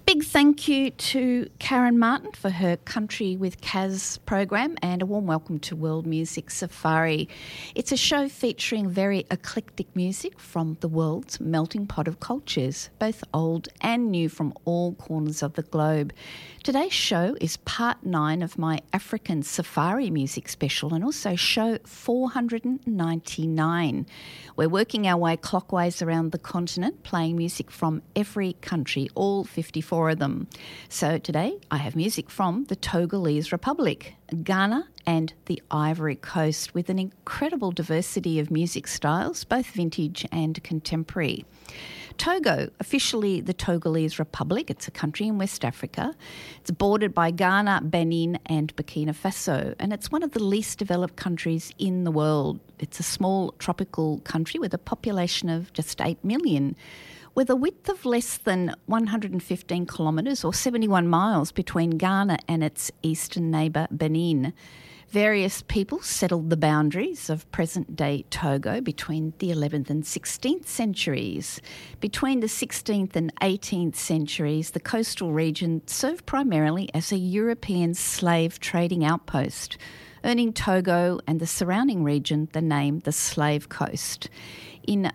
Big thank you to Karen Martin for her Country with Kaz program, and a warm welcome to World Music Safari. It's a show featuring very eclectic music from the world's melting pot of cultures, both old and new from all corners of the globe. Today's show is part 9 of my African Safari music special and also show 499. We're working our way clockwise around the continent, playing music from every country, all 54 of them. So today I have music from the Togolese Republic, Ghana and the Ivory Coast, with an incredible diversity of music styles, both vintage and contemporary. Togo, officially the Togolese Republic, it's a country in West Africa. It's bordered by Ghana, Benin and Burkina Faso, and it's one of the least developed countries in the world. It's a small tropical country with a population of just 8 million, with a width of less than 115 kilometres or 71 miles between Ghana and its eastern neighbour Benin. Various peoples settled the boundaries of present-day Togo between the 11th and 16th centuries. Between the 16th and 18th centuries, the coastal region served primarily as a European slave trading outpost, earning Togo and the surrounding region the name the Slave Coast. In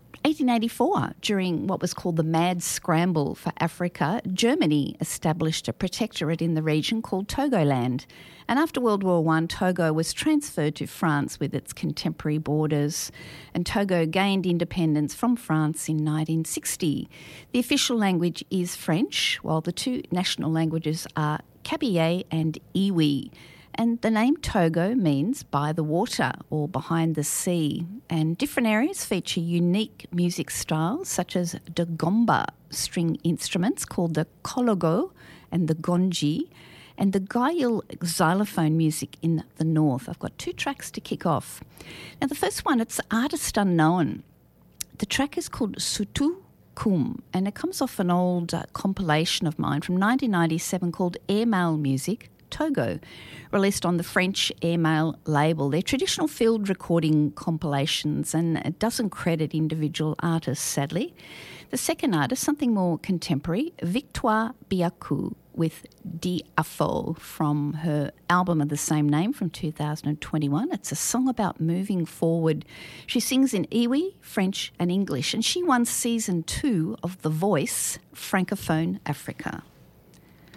1884, during what was called the Mad Scramble for Africa, Germany established a protectorate in the region called Togoland. And after World War I, Togo was transferred to France with its contemporary borders, and Togo gained independence from France in 1960. The official language is French, while the two national languages are Kabyle and Iwi. And the name Togo means by the water or behind the sea. And different areas feature unique music styles such as the gomba string instruments called the kologo and the gonji, and the Gail xylophone music in the north. I've got 2 tracks to kick off. Now the first one, it's Artist Unknown. The track is called Sutu Kum, and it comes off an old compilation of mine from 1997 called Airmail Music Togo, released on the French Airmail label. They're traditional field recording compilations, and it doesn't credit individual artists, sadly. The second artist, something more contemporary, Victoire Biakou with Diafo from her album of the same name from 2021. It's a song about moving forward. She sings in Iwi, French and English, and she won season 2 of The Voice, Francophone Africa.